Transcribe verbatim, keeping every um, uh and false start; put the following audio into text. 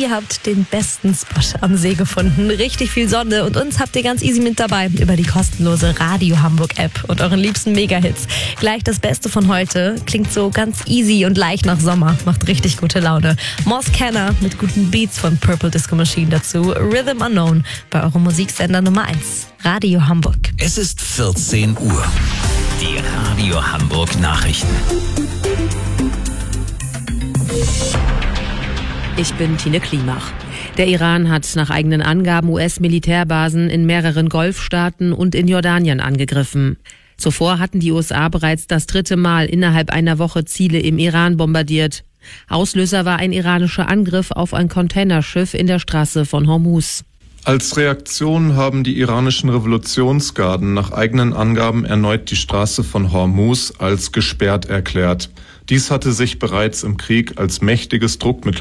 Ihr habt den besten Spot am See gefunden. Richtig viel Sonne und uns habt ihr ganz easy mit dabei über die kostenlose Radio Hamburg App und euren liebsten Mega-Hits. Gleich das Beste von heute. Klingt so ganz easy und leicht nach Sommer. Macht richtig gute Laune. Moss Kenner mit guten Beats von Purple Disco Machine dazu. Rhythm Unknown bei eurem Musiksender Nummer eins. Radio Hamburg. Es ist vierzehn Uhr. Die Radio Hamburg Nachrichten. Ich bin Tine Klimach. Der Iran hat nach eigenen Angaben U S-Militärbasen in mehreren Golfstaaten und in Jordanien angegriffen. Zuvor hatten die U S A bereits das dritte Mal innerhalb einer Woche Ziele im Iran bombardiert. Auslöser war ein iranischer Angriff auf ein Containerschiff in der Straße von Hormuz. Als Reaktion haben die iranischen Revolutionsgarden nach eigenen Angaben erneut die Straße von Hormuz als gesperrt erklärt. Dies hatte sich bereits im Krieg als mächtiges Druckmittel